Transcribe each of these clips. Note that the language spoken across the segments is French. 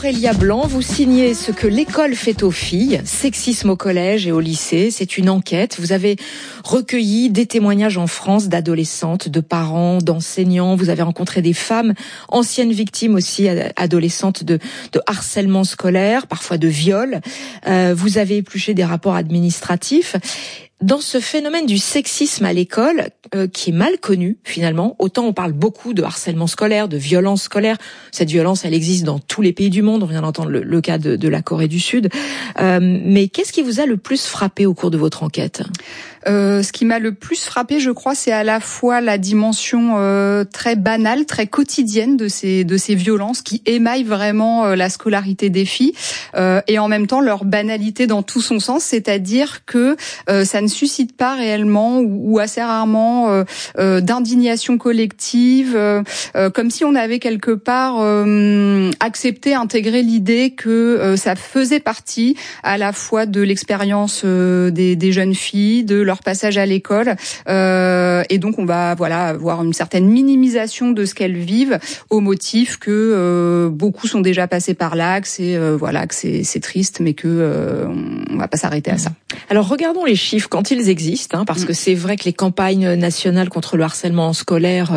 Aurélia Blanc, vous signez ce que l'école fait aux filles, sexisme au collège et au lycée. C'est une enquête. Vous avez recueilli des témoignages en France d'adolescentes, de parents, d'enseignants. Vous avez rencontré des femmes, anciennes victimes aussi, adolescentes de harcèlement scolaire, parfois de viol. Vous avez épluché des rapports administratifs. Dans ce phénomène du sexisme à l'école, qui est mal connu finalement, autant on parle beaucoup de harcèlement scolaire, de violence scolaire. Cette violence, elle existe dans tous les pays du monde. On vient d'entendre le cas de la Corée du Sud. Mais qu'est-ce qui vous a le plus frappé au cours de votre enquête ? Ce qui m'a le plus frappé, je crois, c'est à la fois la dimension très banale, très quotidienne de ces violences qui émaillent vraiment la scolarité des filles, et en même temps leur banalité dans tout son sens, c'est-à-dire que ça ne suscite pas réellement ou assez rarement d'indignation collective, comme si on avait quelque part accepté, intégré l'idée que ça faisait partie à la fois de l'expérience des jeunes filles, de leur passage à l'école, et donc on va avoir une certaine minimisation de ce qu'elles vivent au motif que beaucoup sont déjà passés par là, que c'est triste, mais que on va pas s'arrêter à ça. Alors regardons les chiffres quand ils existent, parce que c'est vrai que les campagnes nationales contre le harcèlement scolaire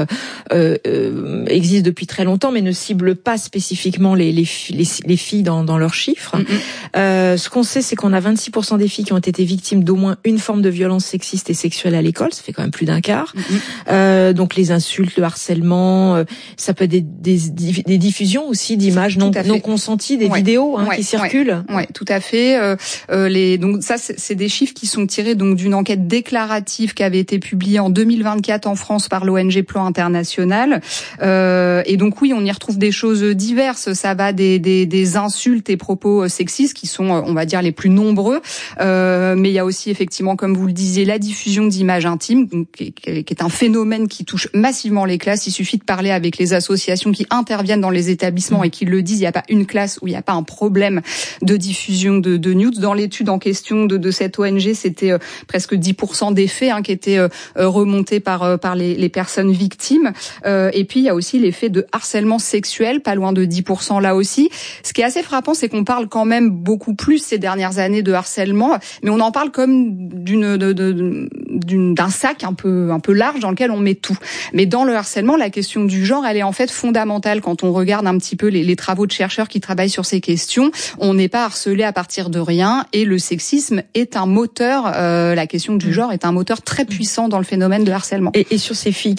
existent depuis très longtemps, mais ne ciblent pas spécifiquement les filles dans leurs chiffres. Ce qu'on sait, c'est qu'on a 26% des filles qui ont été victimes d'au moins une forme de violence sexiste et sexuelle à l'école. Ça fait quand même plus d'un quart. Donc les insultes, le harcèlement, ça peut être des diffusions aussi d'images non consenties, des vidéos qui circulent. Ouais, tout à fait. Donc ça, c'est des chiffres qui sont tirés donc d'une enquête déclarative qui avait été publiée en 2024 en France par l'ONG Plan International. Et donc oui, on y retrouve des choses diverses. Ça va des insultes et propos sexistes qui sont, on va dire, les plus nombreux. Mais il y a aussi effectivement, comme vous le disiez, la diffusion d'images intimes, donc, qui est un phénomène qui touche massivement les classes. Il suffit de parler avec les associations qui interviennent dans les établissements et qui le disent. Il n'y a pas une classe où il n'y a pas un problème de diffusion de nudes. Dans l'étude en question de cette ONG, c'était presque 10% des faits qui étaient remontés par les personnes victimes. Et puis il y a aussi les faits de harcèlement sexuel, pas loin de 10% là aussi. Ce qui est assez frappant, c'est qu'on parle quand même beaucoup plus ces dernières années de harcèlement, mais on en parle comme d'un sac un peu large dans lequel on met tout. Mais dans le harcèlement, la question du genre, elle est en fait fondamentale. Quand on regarde un petit peu les travaux de chercheurs qui travaillent sur ces questions, on n'est pas harcelé à partir de rien, et le sexisme est un moteur, la question du genre est un moteur très puissant dans le phénomène de harcèlement. Et sur ces filles